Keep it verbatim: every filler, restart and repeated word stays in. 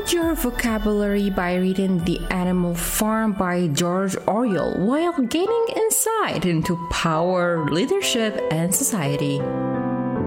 Expand your vocabulary by reading The Animal Farm by George Orwell while gaining insight into power, leadership, and society.